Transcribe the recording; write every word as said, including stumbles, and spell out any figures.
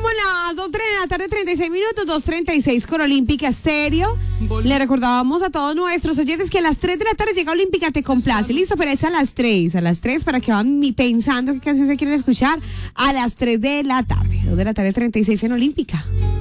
Somos las dos de la tarde, treinta y seis minutos, dos treinta y seis con Olímpica Estéreo. Le recordábamos a todos nuestros oyentes que a las tres de la tarde llega Olímpica Te Complace. Listo, pero es a las tres, a las tres para que van pensando qué canción se quieren escuchar a las tres de la tarde. dos de la tarde, treinta y seis en Olímpica.